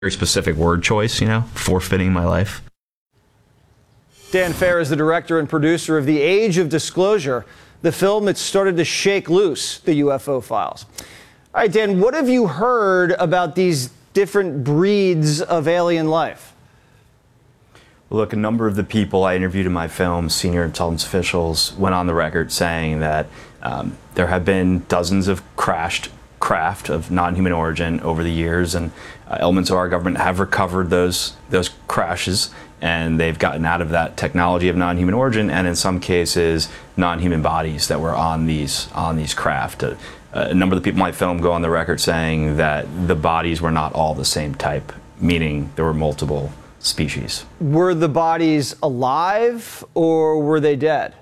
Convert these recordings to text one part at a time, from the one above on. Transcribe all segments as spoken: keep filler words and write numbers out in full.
very specific word choice, you know, forfeiting my life. Dan Fair is the director and producer of The Age of Disclosure, the film that started to shake loose the U F O files. All right, Dan, what have you heard about these different breeds of alien life? Look, a number of the people I interviewed in my film, senior intelligence officials, went on the record saying that um, there have been dozens of crashed craft of non-human origin over the years, and uh, elements of our government have recovered those those crashes, and they've gotten out of that technology of non-human origin, and in some cases, non-human bodies that were on these on these craft. Uh, a number of the people in my film go on the record saying that the bodies were not all the same type, meaning there were multiple species. Were the bodies alive or were they dead?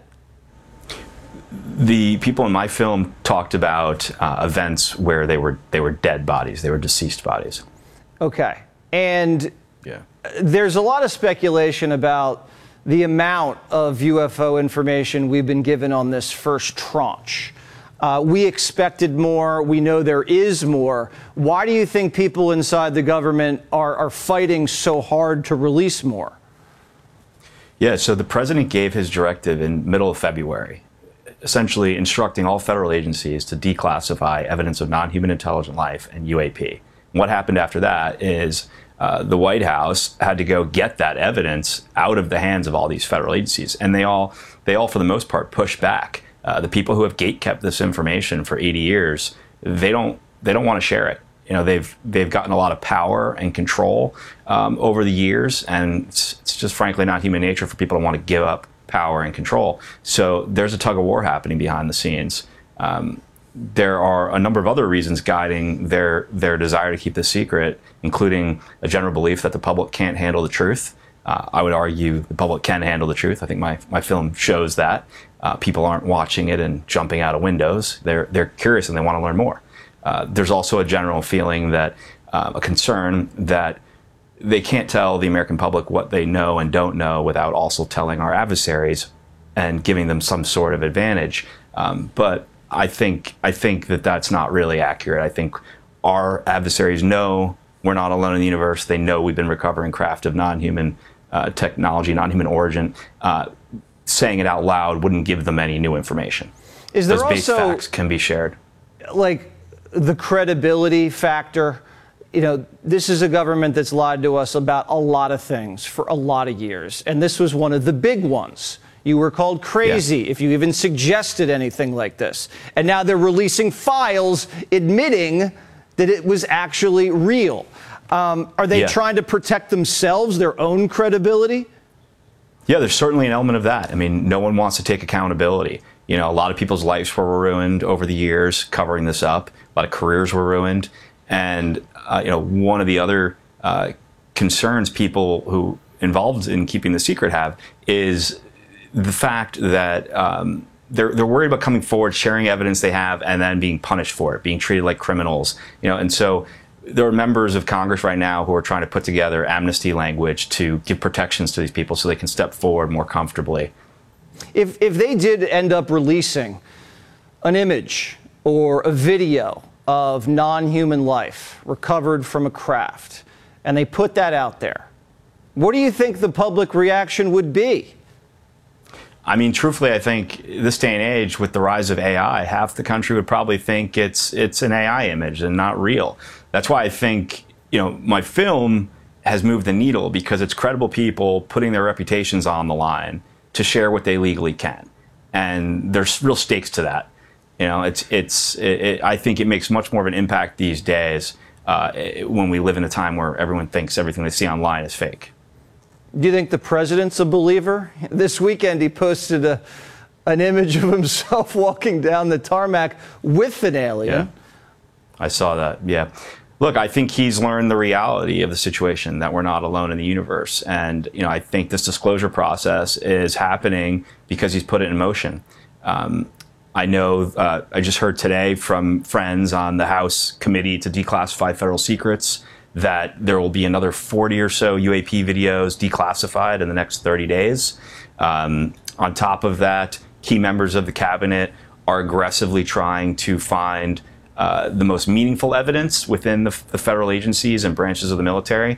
The people in my film talked about uh, events where they were they were dead bodies, they were deceased bodies. Okay, and yeah. There's a lot of speculation about the amount of U F O information we've been given on this first tranche. Uh, we expected more. We know there is more. Why do you think people inside the government are, are fighting so hard to release more? Yeah, so the president gave his directive in middle of February, essentially instructing all federal agencies to declassify evidence of non-human intelligent life and U A P. What happened after that is uh, the White House had to go get that evidence out of the hands of all these federal agencies, and they all, they all for the most part, pushed back. Uh, the people who have gatekept this information for eighty years, they don't they don't want to share it. You know, they've they've gotten a lot of power and control um, over the years, and it's, it's just frankly not human nature for people to want to give up power and control. So there's a tug of war happening behind the scenes. Um, there are a number of other reasons guiding their their desire to keep this secret, including a general belief that the public can't handle the truth. Uh, I would argue the public can handle the truth. I think my, my film shows that. Uh, people aren't watching it and jumping out of windows. They're, they're curious and they want to learn more. Uh, there's also a general feeling that, uh, a concern that they can't tell the American public what they know and don't know without also telling our adversaries and giving them some sort of advantage. Um, but I think, I think that that's not really accurate. I think our adversaries know we're not alone in the universe. They know we've been recovering craft of non-human uh, technology, non-human origin. Uh, saying it out loud wouldn't give them any new information. Is there Those base also, facts can be shared. Like the credibility factor? You know, this is a government that's lied to us about a lot of things for a lot of years, and this was one of the big ones. You were called crazy yeah. if you even suggested anything like this. And now they're releasing files admitting that it was actually real. Um, are they yeah. trying to protect themselves, their own credibility? Yeah, there's certainly an element of that. I mean, no one wants to take accountability. You know, a lot of people's lives were ruined over the years covering this up. A lot of careers were ruined. And, uh, you know, one of the other uh, concerns people who involved in keeping the secret have is the fact that um, they're, they're worried about coming forward, sharing evidence they have, and then being punished for it, being treated like criminals. You know, and so there are members of Congress right now who are trying to put together amnesty language to give protections to these people so they can step forward more comfortably. If, if they did end up releasing an image or a video of non-human life recovered from a craft, and they put that out there, what do you think the public reaction would be? I mean, truthfully, I think this day and age, with the rise of A I, half the country would probably think it's it's an A I image and not real. That's why I think, you know, my film has moved the needle, because it's credible people putting their reputations on the line to share what they legally can, and there's real stakes to that. You know, it's it's. It, it, I think it makes much more of an impact these days uh, when we live in a time where everyone thinks everything they see online is fake. Do you think the president's a believer? This weekend he posted a, an image of himself walking down the tarmac with an alien. Yeah, I saw that, yeah. Look, I think he's learned the reality of the situation, that we're not alone in the universe. And, you know, I think this disclosure process is happening because he's put it in motion. Um, I know, uh, I just heard today from friends on the House Committee to Declassify Federal Secrets that there will be another forty or so U A P videos declassified in the next thirty days. Um, on top of that, key members of the cabinet are aggressively trying to find uh, the most meaningful evidence within the, the federal agencies and branches of the military.